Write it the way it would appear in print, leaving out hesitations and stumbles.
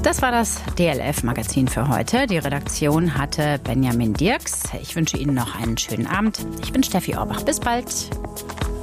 Das war das DLF-Magazin für heute. Die Redaktion hatte Benjamin Dirks. Ich wünsche Ihnen noch einen schönen Abend. Ich bin Steffi Orbach. Bis bald.